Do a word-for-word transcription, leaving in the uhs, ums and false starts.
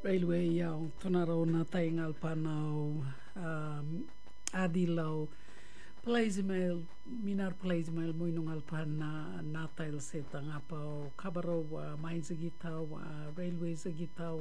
railway iau tonaro na taingal panau um, adilau Palaismail, minar palaismail muinong alpan na natail setang apau kabaro wa mines gitaw wa railways gitaw